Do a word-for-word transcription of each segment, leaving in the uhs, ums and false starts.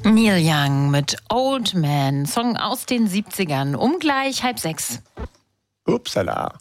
Neil Young mit Old Man, Song aus den siebzigern, um gleich halb sechs. Upsala.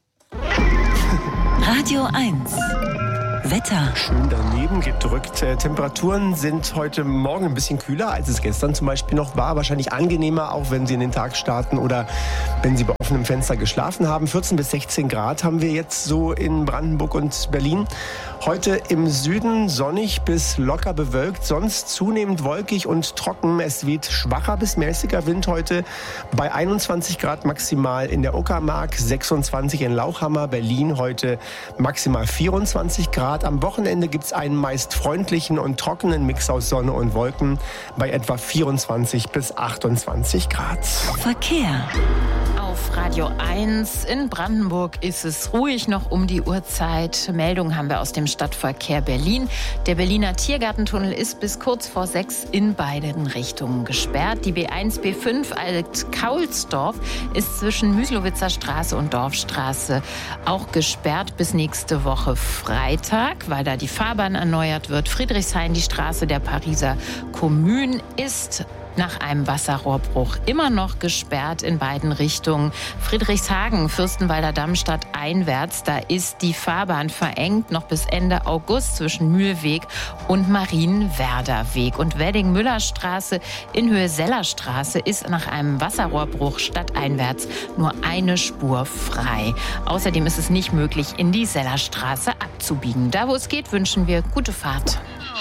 Radio eins. Wetter. Schön daneben gedrückt. Äh, Temperaturen sind heute Morgen ein bisschen kühler, als es gestern zum Beispiel noch war. Wahrscheinlich angenehmer, auch wenn Sie in den Tag starten oder wenn Sie bei offenem Fenster geschlafen haben. vierzehn bis sechzehn Grad haben wir jetzt so in Brandenburg und Berlin. Heute im Süden sonnig bis locker bewölkt, sonst zunehmend wolkig und trocken. Es weht schwacher bis mäßiger Wind heute bei einundzwanzig Grad maximal in der Uckermark, sechsundzwanzig in Lauchhammer, Berlin heute maximal vierundzwanzig Grad. Am Wochenende gibt es einen meist freundlichen und trockenen Mix aus Sonne und Wolken bei etwa vierundzwanzig bis achtundzwanzig Grad. Verkehr. Auf Radio eins in Brandenburg ist es ruhig noch um die Uhrzeit. Meldungen haben wir aus dem Stadtverkehr Berlin. Der Berliner Tiergartentunnel ist bis kurz vor sechs in beiden Richtungen gesperrt. Die B eins B fünf Alt-Kaulsdorf ist zwischen Müslowitzer Straße und Dorfstraße auch gesperrt bis nächste Woche Freitag, weil da die Fahrbahn erneuert wird. Friedrichshain, die Straße der Pariser Kommune, ist nach einem Wasserrohrbruch immer noch gesperrt in beiden Richtungen. Friedrichshagen, Fürstenwalder Damm einwärts, da ist die Fahrbahn verengt noch bis Ende August zwischen Mühlweg und Marienwerder Weg. Und Wedding-Müller-Straße in Höhe Sellerstraße ist nach einem Wasserrohrbruch stadteinwärts nur eine Spur frei. Außerdem ist es nicht möglich, in die Sellerstraße abzubiegen. Da, wo es geht, wünschen wir gute Fahrt.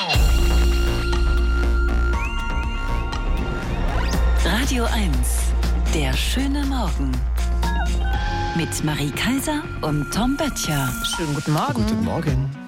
Radio eins, der schöne Morgen. Mit Marie Kaiser und Tom Böttcher. Schönen guten Morgen. Guten Morgen.